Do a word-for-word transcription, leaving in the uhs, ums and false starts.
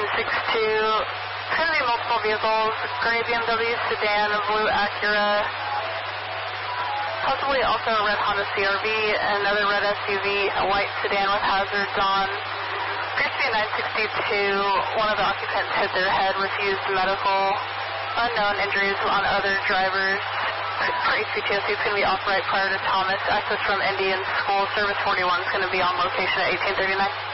six two. Could be multiple vehicles. Gray B M W sedan, a blue Acura. Possibly also a red Honda C R V, another red S U V, a white sedan with hazards on. Appears to be nine sixty-two. One of the occupants hit their head, refused medical. Unknown injuries on other drivers. For H P T O C, it's going to be off right prior to Thomas. Access from Indian School. Service forty-one is going to be on location at eighteen thirty-nine.